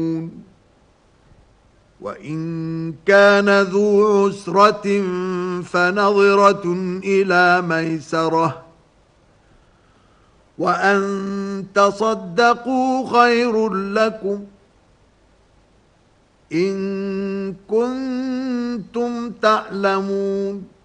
وإن كان ذو عسرة فنظرة إلى ميسرة وأن تصدقوا خير لكم إن كنتم تعلمون